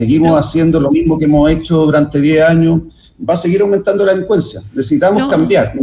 seguimos haciendo lo mismo que hemos hecho durante 10 años, va a seguir aumentando la delincuencia. Necesitamos cambiar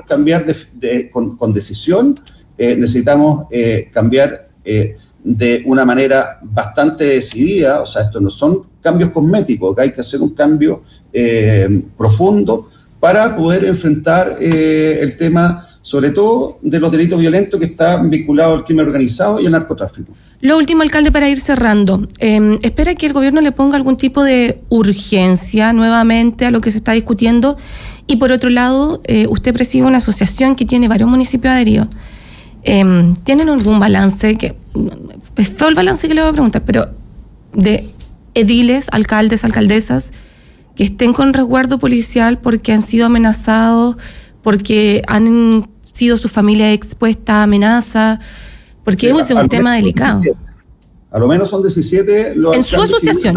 con decisión, necesitamos cambiar de una manera bastante decidida. O sea, esto no son cambios cosméticos, que hay que hacer un cambio profundo para poder enfrentar el tema, sobre todo de los delitos violentos que están vinculados al crimen organizado y al narcotráfico. Lo último, alcalde, para ir cerrando. ¿Espera que el gobierno le ponga algún tipo de urgencia nuevamente a lo que se está discutiendo? Y por otro lado, usted preside una asociación que tiene varios municipios adheridos. ¿Tienen algún balance? Es feo el balance que le voy a preguntar, pero de ediles, alcaldes, alcaldesas que estén con resguardo policial porque han sido amenazados, porque han sido su familia expuesta a amenazas, porque es un tema delicado. 17. A lo menos son 17 los... ¿En su asociación?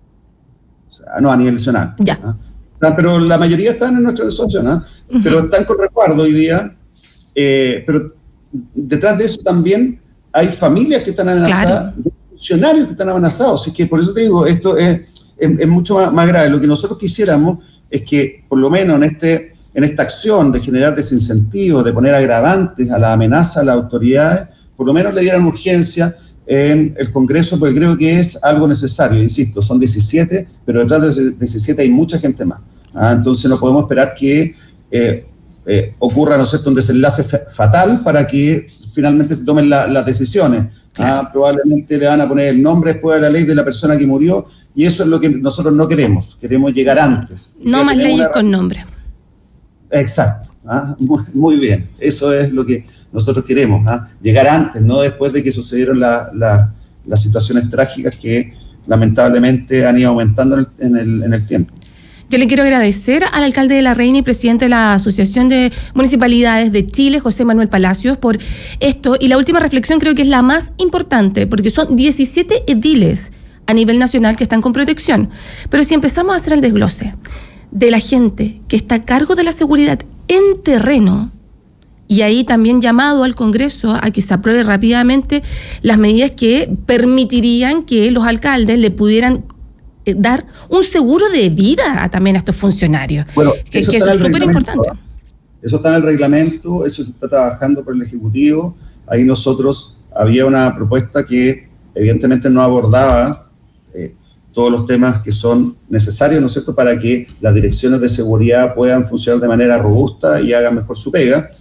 O sea, no, a nivel nacional. Ya. Pero la mayoría están en nuestra asociación, uh-huh. Pero están con resguardo hoy día. Pero detrás de eso también hay familias que están amenazadas, claro. Funcionarios que están amenazados. Así que por eso te digo, esto es mucho más grave. Lo que nosotros quisiéramos es que, por lo menos en esta acción de generar desincentivos, de poner agravantes a la amenaza a las autoridades, por lo menos le dieran urgencia en el Congreso, porque creo que es algo necesario. Insisto, son 17, pero detrás de 17 hay mucha gente más. Entonces no podemos esperar que ocurra, ¿no es cierto?, un desenlace fatal para que finalmente se tomen las decisiones. Claro. Probablemente le van a poner el nombre después de la ley de la persona que murió, y eso es lo que nosotros no queremos. Queremos llegar antes. No más leyes con nombre. Exacto. Muy bien. Eso es lo que nosotros queremos, llegar antes, no después de que sucedieron las situaciones trágicas que lamentablemente han ido aumentando en el tiempo. Yo le quiero agradecer al alcalde de La Reina y presidente de la Asociación de Municipalidades de Chile, José Manuel Palacios, por esto. Y la última reflexión creo que es la más importante, porque son 17 ediles a nivel nacional que están con protección. Pero si empezamos a hacer el desglose de la gente que está a cargo de la seguridad en terreno, y ahí también llamado al Congreso a que se apruebe rápidamente las medidas que permitirían que los alcaldes le pudieran dar un seguro de vida también a estos funcionarios. Bueno, que eso es súper importante. Eso está en el reglamento, eso se está trabajando por el Ejecutivo. Ahí nosotros había una propuesta que evidentemente no abordaba todos los temas que son necesarios, ¿no es cierto?, para que las direcciones de seguridad puedan funcionar de manera robusta y hagan mejor su pega.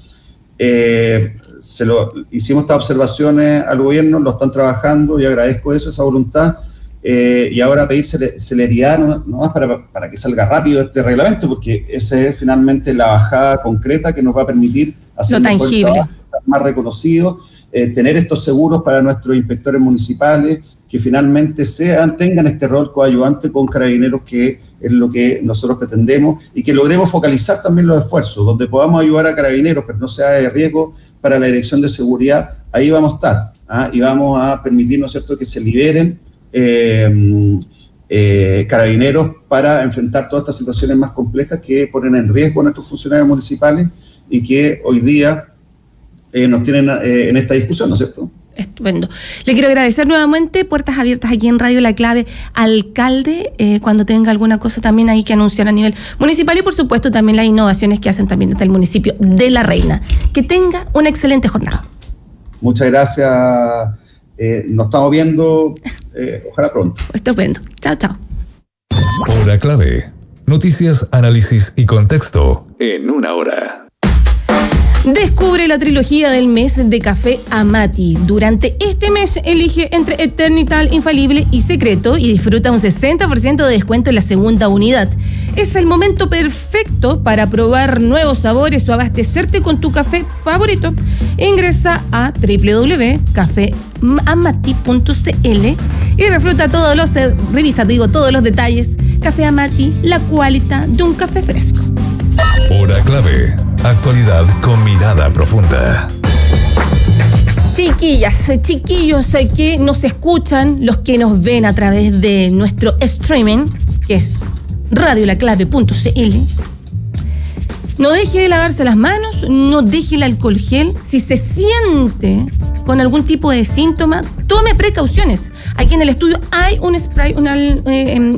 Hicimos estas observaciones al gobierno, lo están trabajando y agradezco esa voluntad. Y ahora pedir celeridad no más para que salga rápido este reglamento, porque esa es finalmente la bajada concreta que nos va a permitir hacer más reconocido, tener estos seguros para nuestros inspectores municipales, que finalmente tengan este rol coadyuvante con Carabineros, que es lo que nosotros pretendemos, y que logremos focalizar también los esfuerzos, donde podamos ayudar a Carabineros, pero no sea de riesgo para la Dirección de Seguridad. Ahí vamos a estar, y vamos a permitir, ¿no es cierto?, que se liberen Carabineros para enfrentar todas estas situaciones más complejas que ponen en riesgo a nuestros funcionarios municipales y que hoy día nos tienen en esta discusión, ¿no es cierto? Estupendo. Le quiero agradecer nuevamente, puertas abiertas aquí en Radio La Clave, alcalde, cuando tenga alguna cosa también ahí que anunciar a nivel municipal, y por supuesto también las innovaciones que hacen también desde el municipio de La Reina. Que tenga una excelente jornada. Muchas gracias. Nos estamos viendo, ojalá pronto. Estupendo. Chao, chao. Hora Clave. Noticias, análisis y contexto en una hora. Descubre la trilogía del mes de Café Amati. Durante este mes elige entre Eternital, Infalible y Secreto y disfruta un 60% de descuento en la segunda unidad. Es el momento perfecto para probar nuevos sabores o abastecerte con tu café favorito. Ingresa a www.cafeamati.cl y revisa todos los detalles. Café Amati, la cualidad de un café fresco. Hora Clave. Actualidad con mirada profunda. Chiquillas, chiquillos que nos escuchan, los que nos ven a través de nuestro streaming, que es radiolaclave.cl. No deje de lavarse las manos, no deje el alcohol gel. Si se siente con algún tipo de síntoma, tome precauciones. Aquí en el estudio hay un spray,